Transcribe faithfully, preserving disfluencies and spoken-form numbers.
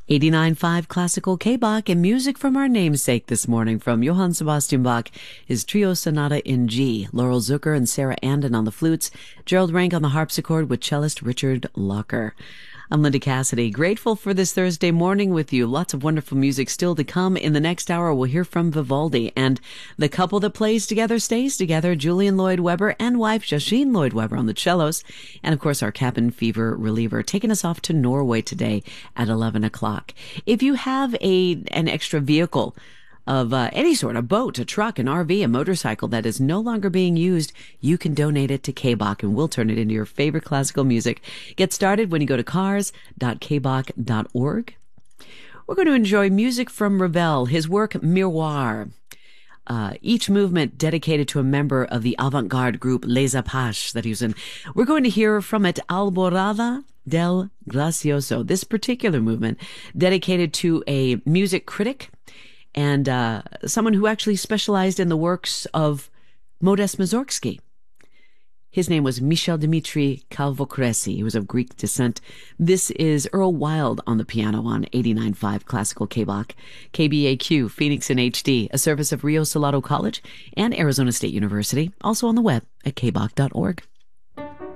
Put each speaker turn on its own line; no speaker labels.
eighty-nine point five Classical K-Bach and music from our namesake this morning from Johann Sebastian Bach, his Trio Sonata in G, Laurel Zucker and Sarah Andon on the flutes, Gerald Rank on the harpsichord with cellist Richard Locker. I'm Linda Cassidy, grateful for this Thursday morning with you. Lots of wonderful music still to come. In the next hour, we'll hear from Vivaldi, and the couple that plays together stays together, Julian Lloyd-Webber and wife Jasheen Lloyd-Webber on the cellos, and of course our cabin fever reliever, taking us off to Norway today at eleven o'clock. If you have a an extra vehicle of uh, any sort, a boat, a truck, an R V, a motorcycle that is no longer being used, you can donate it to K-Bach and we'll turn it into your favorite classical music. Get started when you go to cars dot k bach dot org. We're going to enjoy music from Ravel, his work Miroir. Uh, each movement dedicated to a member of the avant-garde group Les Apaches that he was in. We're going to hear from it Alborada del Gracioso, this particular movement dedicated to a music critic and uh, someone who actually specialized in the works of Modest Mussorgsky. His name was Michel Dimitri Calvocresi. He was of Greek descent. This is Earl Wild on the piano on eighty-nine point five Classical K-Bach. K B A Q, Phoenix in H D, a service of Rio Salado College and Arizona State University, also on the web at k bach dot org.